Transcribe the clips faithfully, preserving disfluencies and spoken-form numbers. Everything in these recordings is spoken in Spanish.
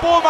Pumas.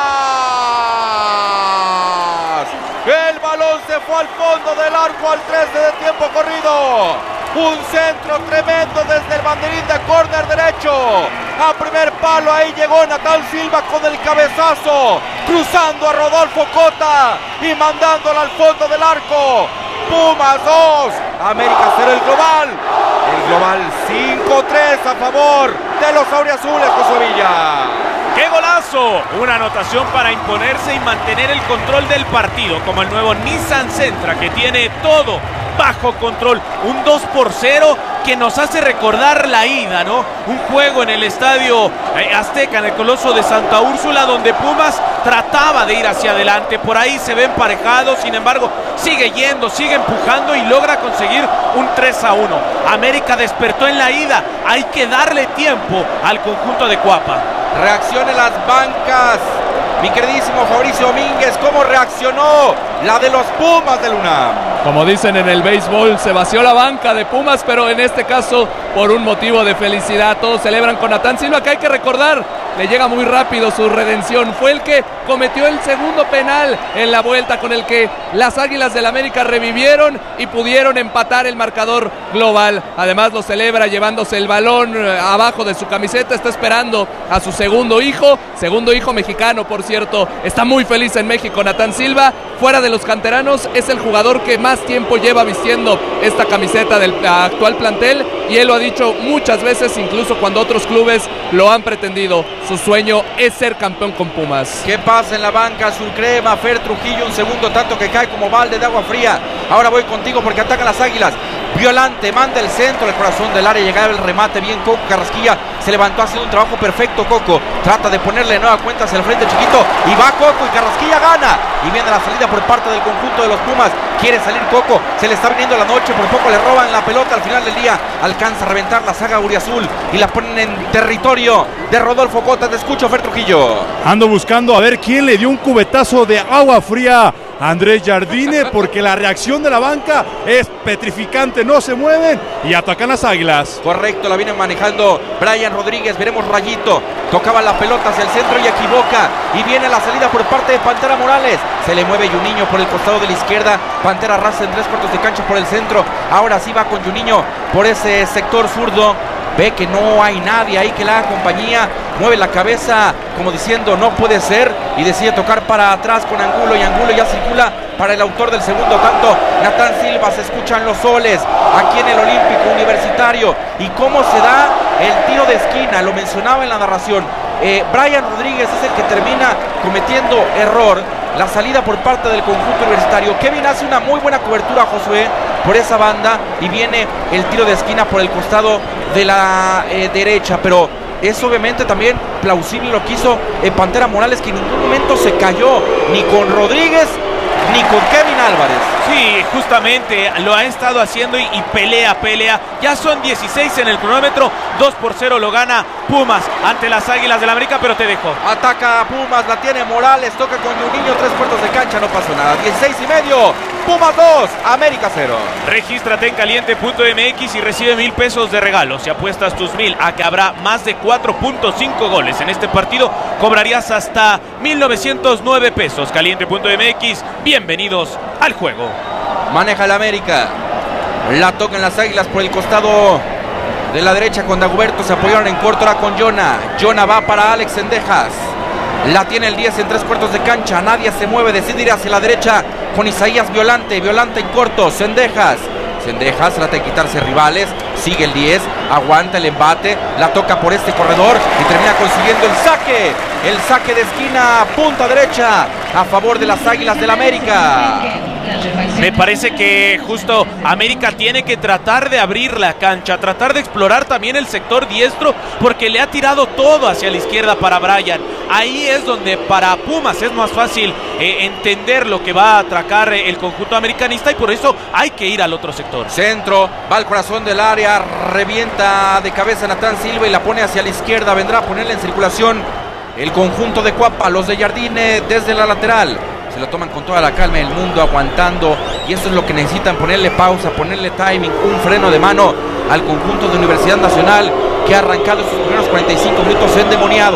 El balón se fue al fondo del arco al trece de tiempo corrido. Un centro tremendo desde el banderín de córner derecho. A primer palo, ahí llegó Natán Silva con el cabezazo, cruzando a Rodolfo Cota y mandándola al fondo del arco. Pumas dos, América cero el global. El global cinco tres a favor de los auriazules, Josué Villa. ¡Qué golazo! Una anotación para imponerse y mantener el control del partido, como el nuevo Nissan Sentra, que tiene todo bajo control. Un dos por cero que nos hace recordar la ida, ¿no? Un juego en el estadio Azteca, en el Coloso de Santa Úrsula, donde Pumas trataba de ir hacia adelante. Por ahí se ve emparejado, sin embargo, sigue yendo, sigue empujando y logra conseguir un tres a uno. América despertó en la ida. Hay que darle tiempo al conjunto de Cuapa. Reacción en las bancas. Mi queridísimo Fabricio Domínguez, ¿cómo reaccionó la de los Pumas del UNAM? Como dicen en el béisbol, se vació la banca de Pumas, pero en este caso por un motivo de felicidad. Todos celebran con Natán Silva, que hay que recordar, le llega muy rápido su redención. Fue el que cometió el segundo penal en la vuelta, con el que las Águilas del América revivieron y pudieron empatar el marcador global. Además lo celebra llevándose el balón abajo de su camiseta. Está esperando a su segundo hijo, segundo hijo mexicano, por cierto. Está muy feliz en México Natán Silva. Fuera de los canteranos, es el jugador que más tiempo lleva vistiendo esta camiseta del actual plantel, y él lo ha dicho muchas veces, incluso cuando otros clubes lo han pretendido. Su sueño es ser campeón con Pumas. ¿Qué pasa en la banca azul crema? Fer Trujillo, un segundo tanto que cae como balde de agua fría. Ahora voy contigo porque atacan las Águilas. Violante, manda el centro, el corazón del área, llegaba el remate, bien Coco Carrasquilla, se levantó haciendo un trabajo perfecto. Coco trata de ponerle nueva cuenta hacia el frente chiquito, y va Coco y Carrasquilla gana, y viene la salida por parte del conjunto de los Pumas. Quiere salir Coco, se le está viniendo la noche, por poco le roban la pelota. Al final del día alcanza a reventar la saga auriazul y la ponen en territorio de Rodolfo Cota. Te escucho, Fer Trujillo. Ando buscando a ver quién le dio un cubetazo de agua fría a Andrés Jardine, porque la reacción de la banca es petrificante, no se mueven y atacan las Águilas. Correcto, la viene manejando Brian Rodríguez. Veremos Rayito, tocaba la pelota hacia el centro y equivoca, y viene la salida por parte de Pantera Morales. Se le mueve Juninho por el costado de la izquierda. Pantera raza en tres cuartos de cancha por el centro. Ahora sí va con Juninho por ese sector zurdo. Ve que no hay nadie ahí que le haga compañía. Mueve la cabeza como diciendo no puede ser, y decide tocar para atrás con Angulo, y Angulo ya circula para el autor del segundo tanto, Natán Silva. Se escuchan los soles aquí en el Olímpico Universitario. Y cómo se da el tiro de esquina, lo mencionaba en la narración. eh, Brian Rodríguez es el que termina cometiendo error. La salida por parte del conjunto universitario. Kevin hace una muy buena cobertura, Josué, por esa banda, y viene el tiro de esquina por el costado de la eh, derecha, pero es obviamente también plausible lo que hizo eh, Pantera Morales, que en ningún momento se cayó ni con Rodríguez ni con Kevin Álvarez. Sí, justamente lo ha estado haciendo y, y pelea, pelea. Ya son dieciséis en el cronómetro. dos por cero lo gana Pumas ante las Águilas del América, pero te dejo. Ataca a Pumas, la tiene Morales, toca con Juninho, tres cuartos de cancha, no pasó nada. dieciséis y medio, Pumas dos, América cero. Regístrate en caliente punto m x y recibe mil pesos de regalo. Si apuestas tus mil a que habrá más de cuatro punto cinco goles en este partido, cobrarías hasta mil novecientos nueve pesos. caliente punto m x, bienvenidos al juego. Maneja el América, la tocan las Águilas por el costado de la derecha con Dagoberto. Se apoyaron en corto ahora con Jonah. Jonah va para Alex Cendejas. La tiene el diez en tres cuartos de cancha. Nadie se mueve, decide ir hacia la derecha con Isaías Violante. Violante en corto, Cendejas. Cendejas trata de quitarse rivales. Sigue el diez, aguanta el embate. La toca por este corredor y termina consiguiendo el saque. El saque de esquina, punta derecha, a favor de las Águilas del América. Me parece que justo América tiene que tratar de abrir la cancha, tratar de explorar también el sector diestro, porque le ha tirado todo hacia la izquierda para Brian. Ahí es donde para Pumas es más fácil eh, entender lo que va a atracar el conjunto americanista, y por eso hay que ir al otro sector. Centro, va al corazón del área, revienta de cabeza Natán Silva y la pone hacia la izquierda. Vendrá a ponerle en circulación el conjunto de Cuapa, los de Jardine desde la lateral. Se lo toman con toda la calma del mundo, aguantando, y eso es lo que necesitan, ponerle pausa, ponerle timing, un freno de mano al conjunto de Universidad Nacional, que ha arrancado sus primeros cuarenta y cinco minutos endemoniados.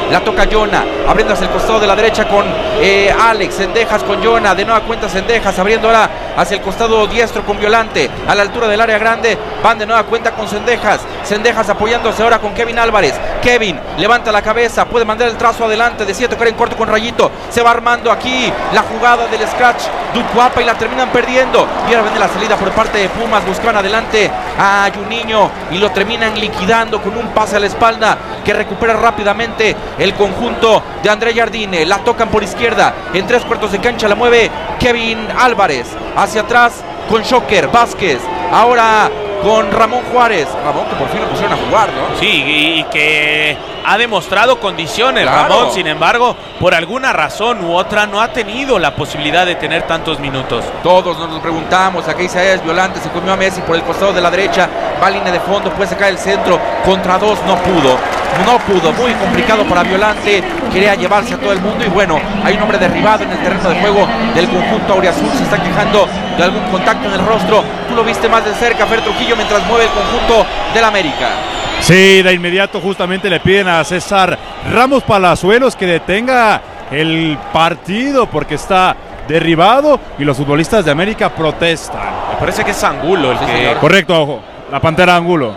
La toca Jonah, abriendo hacia el costado de la derecha con eh, Alex. Zendejas con Jonah, de nueva cuenta Zendejas, abriendo ahora hacia el costado diestro con Violante, a la altura del área grande. Van de nueva cuenta con Zendejas. Zendejas apoyándose ahora con Kevin Álvarez. Kevin levanta la cabeza, puede mandar el trazo adelante, decide tocar en corto con Rayito. Se va armando aquí la jugada del scratch Ducuapa y la terminan perdiendo. Y ahora viene la salida por parte de Pumas, buscan adelante a Juninho y lo terminan liquidando con un pase a la espalda que recupera rápidamente el conjunto de André Jardine. La tocan por izquierda, en tres cuartos de cancha la mueve Kevin Álvarez, hacia atrás con Shocker Vázquez, ahora con Ramón Juárez. Ramón, que por fin lo pusieron a jugar, ¿no? Sí, y que ha demostrado condiciones, Claro. Ramón. Sin embargo, por alguna razón u otra no ha tenido la posibilidad de tener tantos minutos. Todos nos lo preguntamos. Aquí Isaías Violante se comió a Messi por el costado de la derecha, va a línea de fondo, puede sacar el centro, contra dos no pudo. No pudo, muy complicado para Violante, quería llevarse a todo el mundo y bueno, hay un hombre derribado en el terreno de juego del conjunto auriazul, se está quejando de algún contacto en el rostro. Tú lo viste más de cerca, Fer Trujillo, mientras mueve el conjunto del América. Sí, de inmediato justamente le piden a César Ramos Palazuelos que detenga el partido porque está derribado y los futbolistas de América protestan. Me parece que es Angulo el Sí, que... señor. Correcto, ojo, la Pantera Angulo.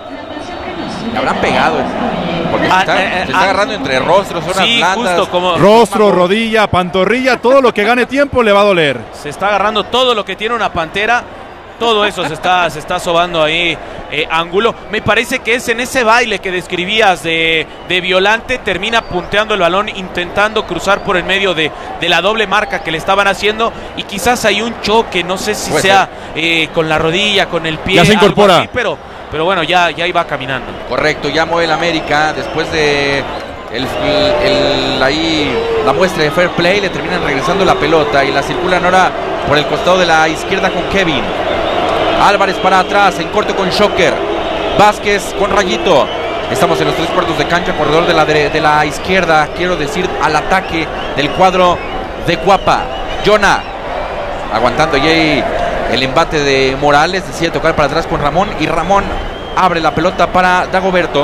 Le habrán pegado, porque se Ah, está, eh, se está ah, agarrando entre rostros, zonas Sí, blandas. justo como... Rostro, rodilla, pantorrilla, todo lo que gane tiempo le va a doler. Se está agarrando todo lo que tiene una pantera. Todo eso se está, se está sobando ahí, eh, Angulo. Me parece que es en ese baile que describías de, de Violante, termina punteando el balón, intentando cruzar por el medio de, de la doble marca que le estaban haciendo. Y quizás hay un choque, no sé si Puede sea eh, con la rodilla, con el pie. Ya se algo incorpora. así, pero, pero bueno, ya, ya iba caminando. Correcto, ya mueve el América después de el, el- el- ahí la muestra de fair play, le terminan regresando la pelota y la circulan ahora por el costado de la izquierda con Kevin Álvarez para atrás, en corto con Shocker Vázquez con Rayito. Estamos en los tres cuartos de cancha, corredor de la, dere- de la izquierda, quiero decir al ataque del cuadro de Cuapa. Jonah aguantando ahí el embate de Morales, decide tocar para atrás con Ramón y Ramón abre la pelota para Dagoberto.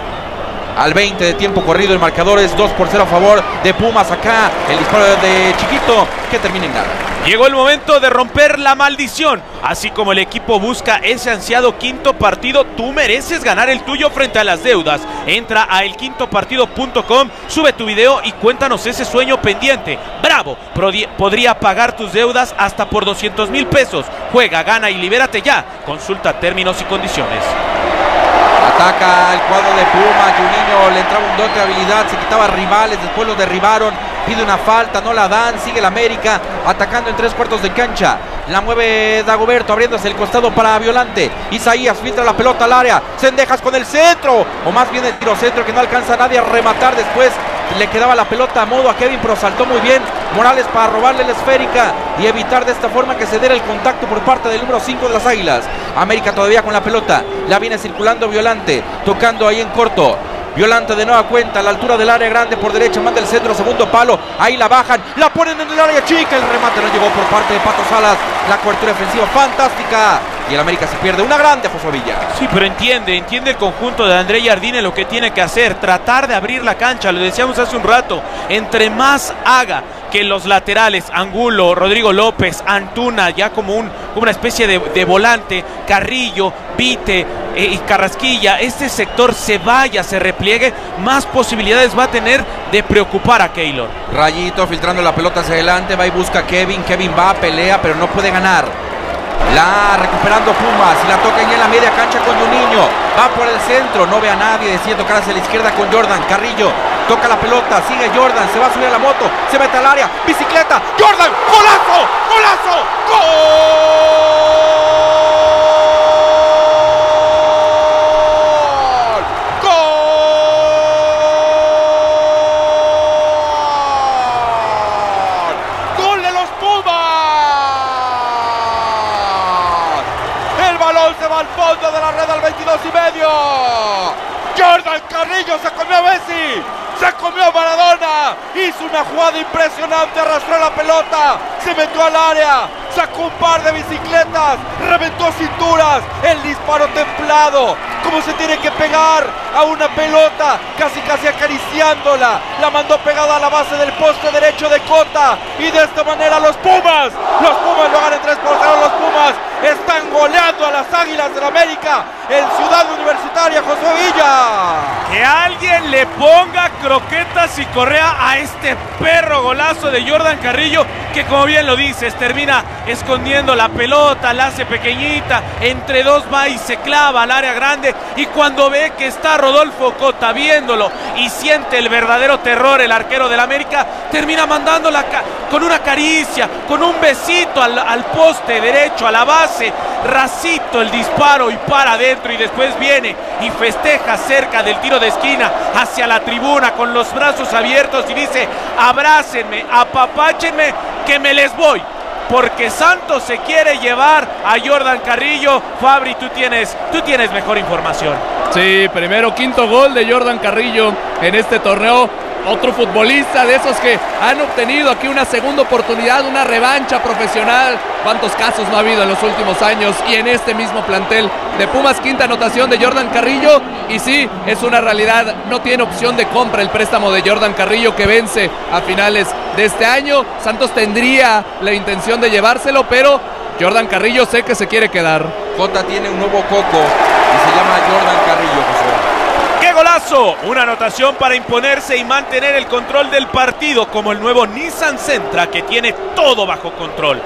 Al veinte de tiempo corrido, el marcador es dos por cero a favor de Pumas. Acá el disparo de Chiquito que termina en nada. Llegó el momento de romper la maldición. Así como el equipo busca ese ansiado quinto partido, tú mereces ganar el tuyo frente a las deudas. Entra a el quinto partido punto com, sube tu video y cuéntanos ese sueño pendiente. ¡Bravo! Prodi- podría pagar tus deudas hasta por doscientos mil pesos. Juega, gana y libérate ya. Consulta términos y condiciones. Ataca el cuadro de Puma. Juninho le entraba un dote de habilidad, se quitaba rivales, después lo derribaron. Pide una falta, no la dan, sigue el América atacando en tres cuartos de cancha. La mueve Dagoberto, abriéndose el costado para Violante. Isaías filtra la pelota al área. Zendejas con el centro, o más bien el tiro centro que no alcanza a nadie a rematar. Después le quedaba la pelota a modo a Kevin, pero saltó muy bien Morales para robarle la esférica y evitar de esta forma que se diera el contacto por parte del número cinco de las Águilas. América todavía con la pelota, la viene circulando Violante, tocando ahí en corto. Violante de nueva cuenta a la altura del área grande por derecha, manda el centro, segundo palo, ahí la bajan, la ponen en el área chica, el remate no llegó por parte de Pato Salas, la cobertura defensiva fantástica y el América se pierde una grande, José Villa. Sí, pero entiende, entiende el conjunto de André Jardine lo que tiene que hacer, tratar de abrir la cancha, lo decíamos hace un rato, entre más haga que los laterales, Angulo, Rodrigo López, Antuna, ya como, un, como una especie de, de volante, Carrillo, Vite eh, y Carrasquilla, este sector se vaya, se repliegue, más posibilidades va a tener de preocupar a Keylor. Rayito filtrando la pelota hacia adelante, va y busca a Kevin, Kevin va, pelea, pero no puede ganar. La recuperando Pumas y la toca ya en la media cancha con Juninho, va por el centro, no ve a nadie, decide tocar hacia la izquierda con Jordan. Carrillo toca la pelota, sigue Jordan, se va a subir a la moto, se mete al área, bicicleta, Jordan, golazo, golazo, gol. Al fondo de la red al veintidós y medio. Jordan Carrillo se comió a Messi, se comió a Maradona, hizo una jugada impresionante, arrastró la pelota, se metió al área, sacó un par de bicicletas, reventó cinturas, el disparo templado, como se tiene que pegar, a una pelota, casi casi acariciándola, la mandó pegada a la base del poste derecho de Cota, y de esta manera los Pumas, los Pumas lo ganan tres por cero, los Pumas están goleando a las Águilas del América en Ciudad Universitaria, Josué Villa. Que alguien le ponga croquetas y correa a este perro golazo de Jordan Carrillo, que como bien lo dices, termina escondiendo la pelota, la hace pequeñita, entre dos va y se clava al área grande, y cuando ve que está Rodolfo Cota viéndolo y siente el verdadero terror el arquero del América, termina mandándola con una caricia, con un besito al, al poste derecho, a la base, racito el disparo y para adentro, y después viene y festeja cerca del tiro de esquina hacia la tribuna con los brazos abiertos y dice: abrácenme, apapáchenme, que me les voy, porque Santos se quiere llevar a Jordan Carrillo. Fabri, tú tienes, tú tienes mejor información. Sí, primero quinto gol de Jordan Carrillo en este torneo. Otro futbolista de esos que han obtenido aquí una segunda oportunidad, una revancha profesional. ¿Cuántos casos no ha habido en los últimos años? Y en este mismo plantel de Pumas, quinta anotación de Jordan Carrillo. Y sí, es una realidad, no tiene opción de compra el préstamo de Jordan Carrillo, que vence a finales de este año. Santos tendría la intención de llevárselo, pero Jordan Carrillo sé que se quiere quedar. Cota tiene un nuevo coco y se llama Jordan Carrillo, José. ¡Qué golazo! Una anotación para imponerse y mantener el control del partido, como el nuevo Nissan Sentra, que tiene todo bajo control.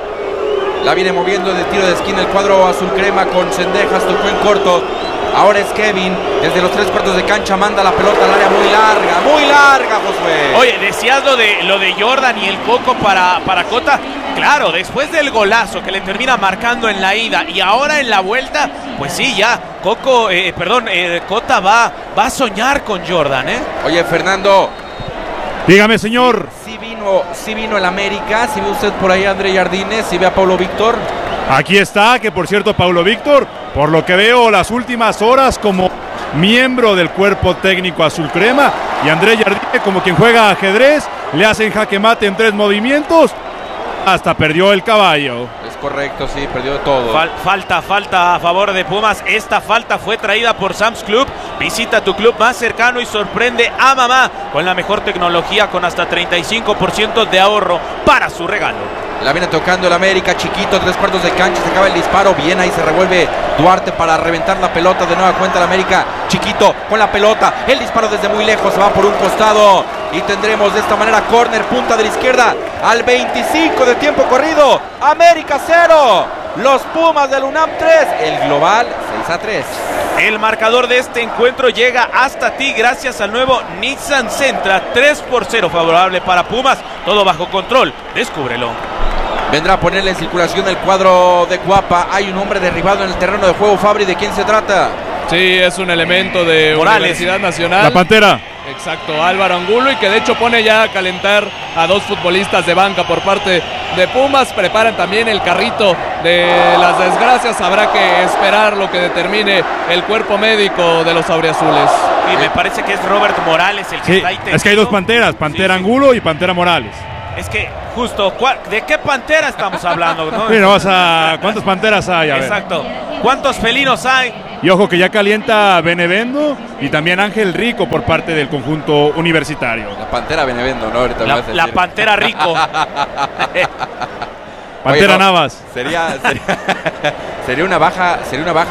La viene moviendo de tiro de esquina el cuadro azul crema con Cendejas, tocó en corto. Ahora es Kevin, desde los tres cuartos de cancha manda la pelota al área muy larga, muy larga, Josué. Oye, decías lo de, lo de Jordan y el coco para, para Cota. Claro, después del golazo que le termina marcando en la ida y ahora en la vuelta, pues sí, ya Coco, eh, perdón, eh, Cota va, va a soñar con Jordan, ¿eh? Oye, Fernando. Dígame, señor. Sí, sí vino, sí vino el América, sí ve usted por ahí a André Jardines, sí ve a Paulo Víctor. Aquí está, que por cierto, Paulo Víctor, por lo que veo las últimas horas como miembro del cuerpo técnico azul crema, y André Jardine como quien juega ajedrez, le hacen jaque mate en tres movimientos, hasta perdió el caballo. Es correcto, sí, perdió todo. Fal falta, falta a favor de Pumas. Esta falta fue traída por Sam's Club. Visita tu club más cercano y sorprende a mamá con la mejor tecnología, con hasta treinta y cinco por ciento de ahorro para su regalo. La viene tocando el América, chiquito, tres cuartos de cancha, se acaba el disparo, bien ahí se revuelve Duarte para reventar la pelota, de nueva cuenta el América, chiquito con la pelota, el disparo desde muy lejos, se va por un costado y tendremos de esta manera córner, punta de la izquierda, al veinticinco de tiempo corrido, América cero, los Pumas del UNAM tres, el global seis a tres. El marcador de este encuentro llega hasta ti gracias al nuevo Nissan Sentra, tres por cero favorable para Pumas, todo bajo control, descúbrelo. Vendrá a ponerle en circulación el cuadro de Cuapa. Hay un hombre derribado en el terreno de juego. Fabri, ¿de quién se trata? Sí, es un elemento de Morales. Universidad Nacional. La Pantera. Exacto, Álvaro Angulo, y que de hecho pone ya a calentar a dos futbolistas de banca por parte de Pumas. Preparan también el carrito de las desgracias. Habrá que esperar lo que determine el cuerpo médico de los auriazules. Y me parece que es Robert Morales el que Sí, está ahí tendido. es que hay dos Panteras, Pantera Sí, sí. Angulo y Pantera Morales. Es que justo, ¿de qué pantera estamos hablando? ¿No? Sí, no vas a... ¿Cuántas Panteras hay? A ver. Exacto. ¿Cuántos felinos hay? Y ojo que ya calienta Benevendo y también Ángel Rico por parte del conjunto universitario. La Pantera Benevendo, ¿no? Ahorita me La, vas a la decir. Pantera Rico. Pantera Oye, no, Navas. Sería, sería, sería una baja, sería una baja